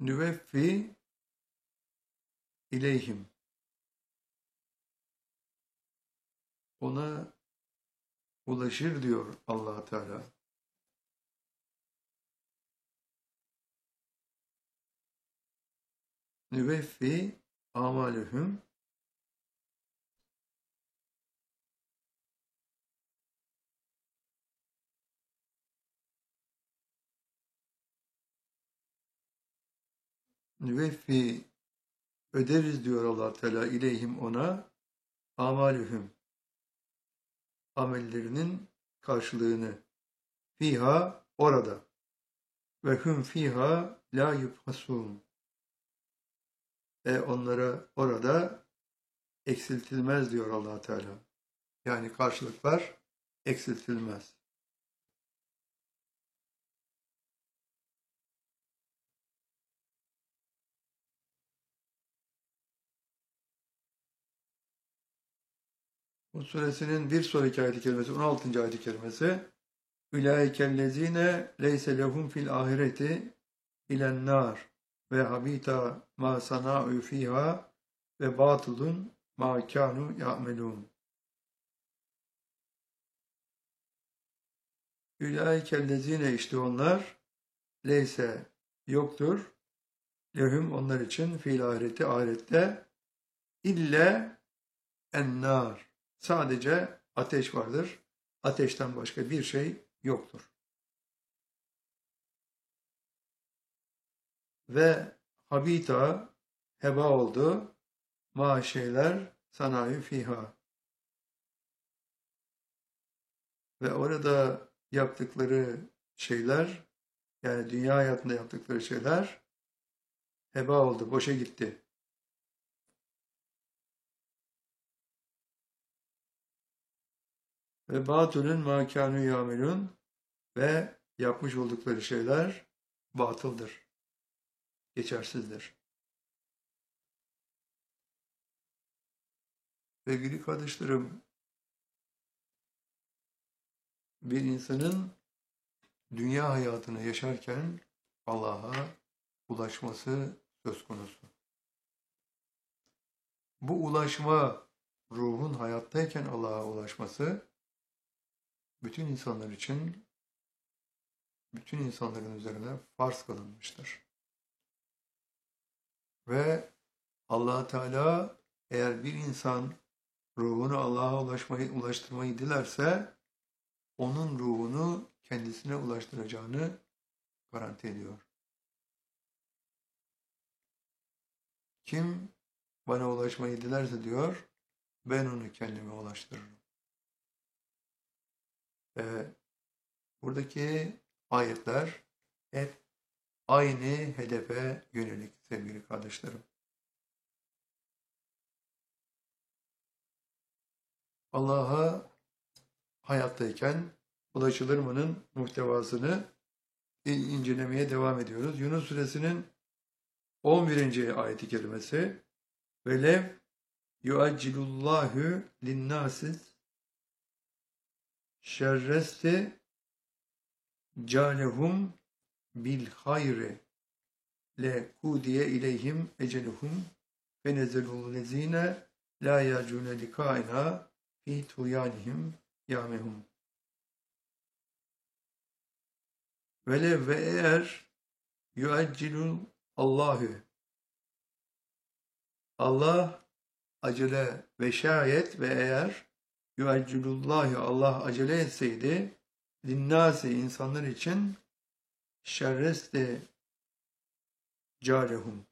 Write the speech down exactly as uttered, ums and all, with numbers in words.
nüveffi ileyhim. Ona ulaşır diyor Allah Teala. Nüveffi amalühüm nüveffi öderiz diyor Allah Teala ileyhim ona amalühüm amellerinin karşılığını fiha orada ve hum fiha la yubhasun ve onlara orada eksiltilmez diyor Allah Teala. Yani karşılıklar eksiltilmez. Bu suresinin bir sonraki ayet-i kerimesi, on altıncı ayet-i kerimesi Ülaikellezine leyse lehum fil ahireti ilen nar ve habita ma sana'u fiha ve batılun ma kanu ya'melun. Ülaikellezine işte onlar leyse yoktur lehum onlar için fil ahireti ahirette ille ennar sadece ateş vardır. Ateşten başka bir şey yoktur. Ve habita heba oldu ma şeyler sanayi fiha. Ve orada yaptıkları şeyler yani dünya hayatında yaptıkları şeyler heba oldu, boşa gitti. Ve batılın ma kânû yâmelûn ve yapmış oldukları şeyler batıldır, geçersizdir. Sevgili kardeşlerim, bir insanın dünya hayatını yaşarken Allah'a ulaşması söz konusu. Bu ulaşma, ruhun hayattayken Allah'a ulaşması, bütün insanlar için, bütün insanların üzerine farz kılınmıştır. Ve Allah Teala eğer bir insan ruhunu Allah'a ulaşmayı, ulaştırmayı dilerse, onun ruhunu kendisine ulaştıracağını garanti ediyor. Kim bana ulaşmayı dilerse diyor, ben onu kendime ulaştırırım. Ve buradaki ayetler hep aynı hedefe yönelik sevgili kardeşlerim. Allah'a hayattayken ulaşılır mı'nın muhtevasını incelemeye devam ediyoruz. Yunus suresinin on birinci ayeti kerimesi velev yuaccilullahu linnâsis şerresti câlehum bil hayri le kudiye ileyhim eceluhum ve nezelullezine la yacune likâina fi tuyanihim yâmehum. Velev ve eğer yuaccilul Allahu Allah acele ve şayet ve eğer yuaccilullahu Allah acele etseydi linnâsi insanlar için şerreste câlehum